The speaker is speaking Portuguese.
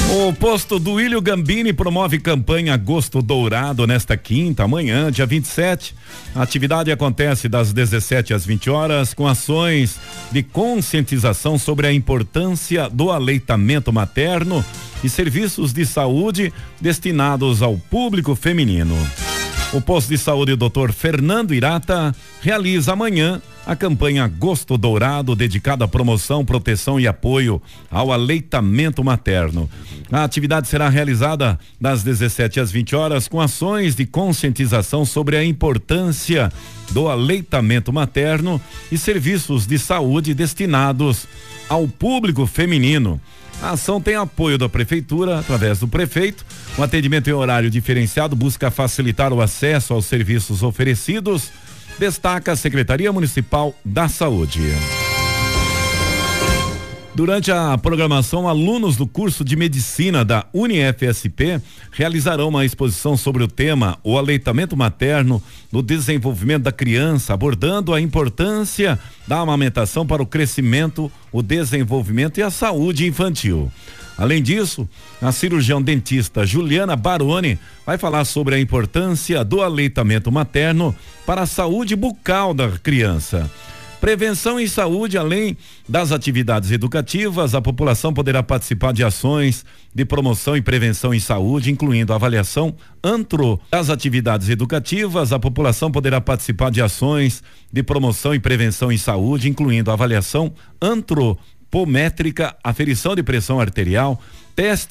O posto do Willio Gambini promove campanha Agosto Dourado nesta quinta, amanhã, dia 27. A atividade acontece das 17 às 20 horas com ações de conscientização sobre a importância do aleitamento materno e serviços de saúde destinados ao público feminino. O posto de saúde Dr. Fernando Irata realiza amanhã a campanha Agosto Dourado, dedicada à promoção, proteção e apoio ao aleitamento materno. A atividade será realizada das 17 às 20 horas com ações de conscientização sobre a importância do aleitamento materno e serviços de saúde destinados ao público feminino. A ação tem apoio da prefeitura, através do prefeito. O atendimento em horário diferenciado busca facilitar o acesso aos serviços oferecidos, destaca a Secretaria Municipal da Saúde. Durante a programação, alunos do curso de medicina da UniFSP realizarão uma exposição sobre o tema O aleitamento materno no desenvolvimento da criança, abordando a importância da amamentação para o crescimento, o desenvolvimento e a saúde infantil. Além disso, a cirurgião dentista Juliana Baroni vai falar sobre a importância do aleitamento materno para a saúde bucal da criança. Prevenção em saúde, além das atividades educativas, a população poderá participar de ações de promoção e prevenção em saúde, incluindo a avaliação das atividades educativas, a população poderá participar de ações de promoção e prevenção em saúde, incluindo a avaliação antropométrica, aferição de pressão arterial, teste